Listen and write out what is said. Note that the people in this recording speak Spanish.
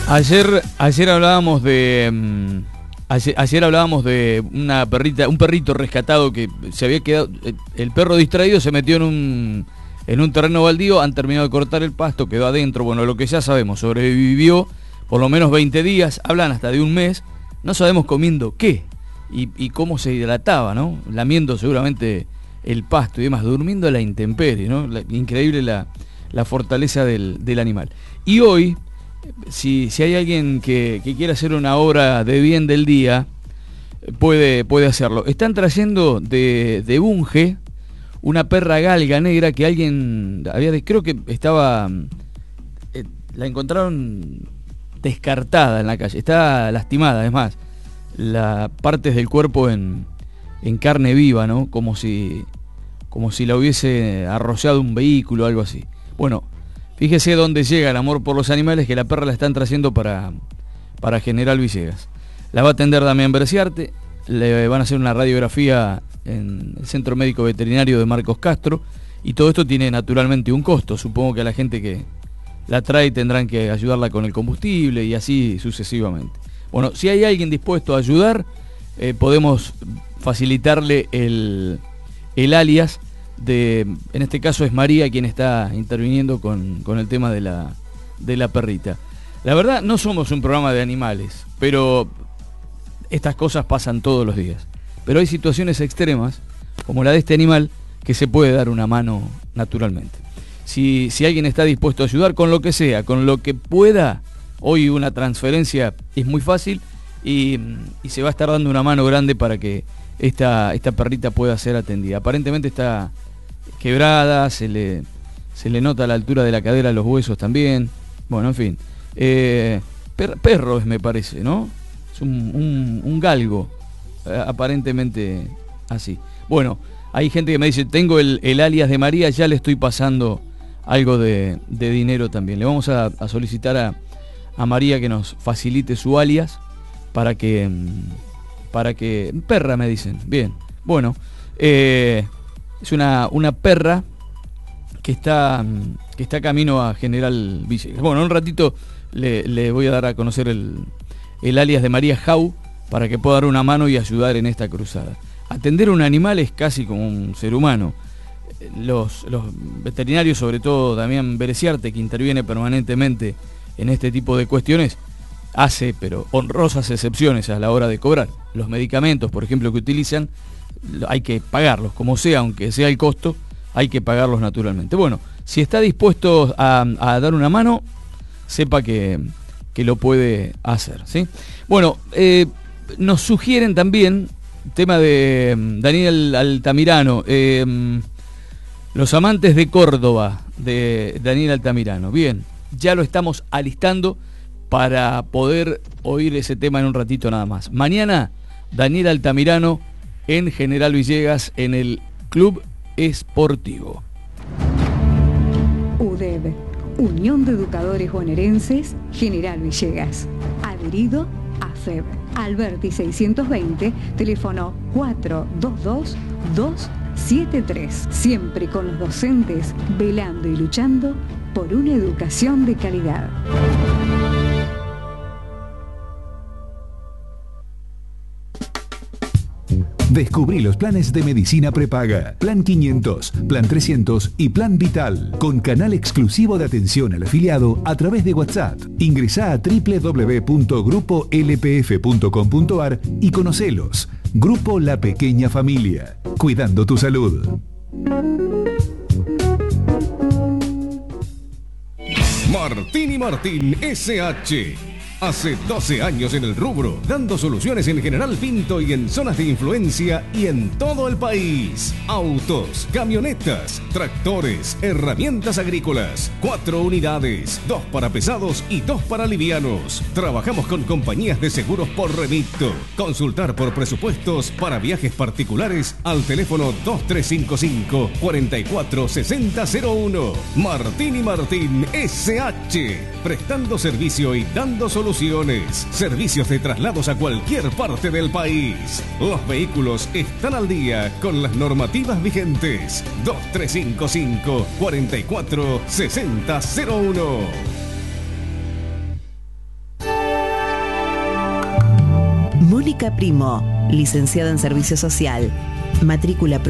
Ayer hablábamos de ayer hablábamos de una perrita, un perrito rescatado que se había quedado, el perro distraído se metió en un terreno baldío, han terminado de cortar el pasto, quedó adentro, bueno, lo que ya sabemos, sobrevivió por lo menos 20 días, hablan hasta de un mes, no sabemos comiendo qué y cómo se hidrataba, ¿no? Lamiendo seguramente el pasto y demás, durmiendo a la intemperie, ¿no? Increíble la fortaleza del animal. Y hoy, si hay alguien que quiera hacer una obra de bien del día, puede hacerlo. Están trayendo de Bunge una perra galga negra que alguien creo que estaba, la encontraron descartada en la calle, está lastimada, es más, las partes del cuerpo en carne viva, ¿no? Como si la hubiese arrollado un vehículo o algo así. Bueno, fíjese dónde llega el amor por los animales, que la perra la están trayendo para General Villegas. La va a atender Damián Berciarte, le van a hacer una radiografía en el Centro Médico Veterinario de Marcos Castro, y todo esto tiene naturalmente un costo. Supongo que a la gente que la trae tendrán que ayudarla con el combustible y así sucesivamente. Bueno, si hay alguien dispuesto a ayudar, podemos facilitarle el alias en este caso es María quien está interviniendo con el tema de la perrita. La verdad, no somos un programa de animales, pero estas cosas pasan todos los días. Pero hay situaciones extremas, como la de este animal, que se puede dar una mano naturalmente. Si alguien está dispuesto a ayudar con lo que sea, con lo que pueda, hoy una transferencia es muy fácil y se va a estar dando una mano grande para que esta perrita pueda ser atendida. Aparentemente está quebrada, se le nota a la altura de la cadera los huesos también. Bueno, en fin. Perro me parece, ¿no? Es un galgo, aparentemente así. Bueno, hay gente que me dice, tengo el alias de María, ya le estoy pasando algo de dinero también. Le vamos a solicitar a María que nos facilite su alias para que perra me dicen. Bien, bueno, es una perra que está camino a General Villegas. Bueno, un ratito le voy a dar a conocer el alias de María Jau para que pueda dar una mano y ayudar en esta cruzada. Atender a un animal es casi como un ser humano. Los veterinarios, sobre todo Damián Bereciarte, que interviene permanentemente en este tipo de cuestiones, hace, pero honrosas excepciones a la hora de cobrar. Los medicamentos, por ejemplo, que utilizan, hay que pagarlos, como sea, aunque sea el costo, hay que pagarlos naturalmente. Bueno, si está dispuesto a dar una mano, sepa que lo puede hacer, ¿sí? Bueno, nos sugieren también tema de Daniel Altamirano, Los amantes de Córdoba, de Daniel Altamirano. Bien, ya lo estamos alistando para poder oír ese tema en un ratito nada más. Mañana, Daniel Altamirano en General Villegas, en el Club Esportivo. UDEB, Unión de Educadores Bonaerenses, General Villegas. Adherido a FEB. Alberti 620, teléfono 422-273. Siempre con los docentes, velando y luchando por una educación de calidad. Descubrí los planes de medicina prepaga, Plan 500, Plan 300 y Plan Vital, con canal exclusivo de atención al afiliado a través de WhatsApp. Ingresá a www.grupolpf.com.ar y conocelos. Grupo La Pequeña Familia, cuidando tu salud. Martín y Martín SH. Hace 12 años en el rubro, dando soluciones en General Pinto y en zonas de influencia y en todo el país. Autos, camionetas, tractores, herramientas agrícolas. 4 unidades, 2 para pesados y 2 para livianos. Trabajamos con compañías de seguros por Remito. Consultar por presupuestos para viajes particulares al teléfono 2355-446001. Martín y Martín SH. Prestando servicio y dando soluciones. Servicios de traslados a cualquier parte del país. Los vehículos están al día con las normativas vigentes. 2355-446001. Mónica Primo, licenciada en Servicio Social. Matrícula